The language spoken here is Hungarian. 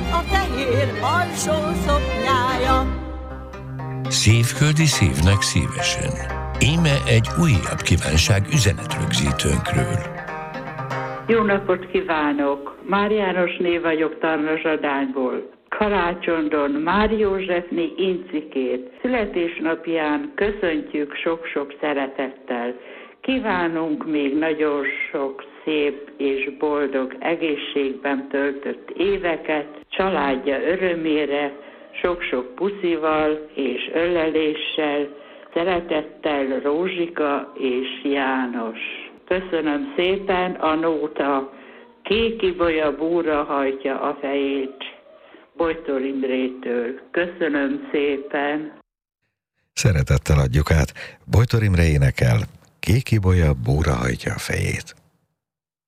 a fehér alsó szoknyája. Szívföldi szívnek szívesen. Íme egy újabb kívánság üzenetrögzítőnkről. Jó napot kívánok! Már Jánosné vagyok Tarnazsadányból. Karácsondon Már Józsefné Incikét születésnapján köszöntjük sok-sok szeretettel. Kívánunk még nagyon sok szép és boldog egészségben töltött éveket, családja örömére, sok-sok puszival és öleléssel, szeretettel Rózsika és János. Köszönöm szépen, a nóta Kék ibolya búra hajtja a fejét Bojtor Imrétől. Köszönöm szépen. Szeretettel adjuk át. Bojtor Imre énekel, Kék ibolya búra hajtja a fejét.